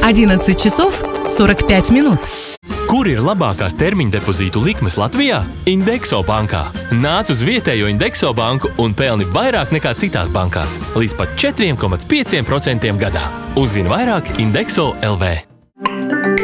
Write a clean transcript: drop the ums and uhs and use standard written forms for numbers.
11 часов 45 минут. Kur ir labākās termiņa depozītu likmes Latvijā? Indexo bankā. Nāc uz vietējo Indexo banku un pelni vairāk nekā citās bankās. Līdz pat 4,5% gadā. Uzzini vairāk Indexo LV.